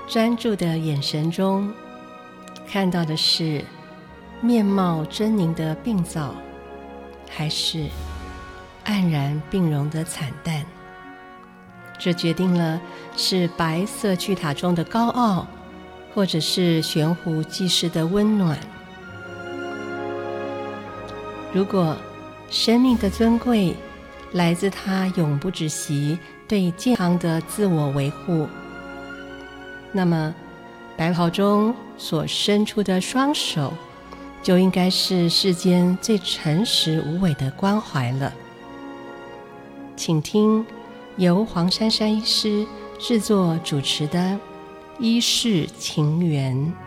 专注的眼神中，看到的是面貌狰狞的病灶，还是黯然病容的惨淡？这决定了是白色巨塔中的高傲，或者是悬壶济世的温暖。如果生命的尊贵来自它永不止息对健康的自我维护，那么白袍中所伸出的双手就应该是世间最诚实无伪的关怀了。请听由黄珊珊医师制作主持的《医事情缘》。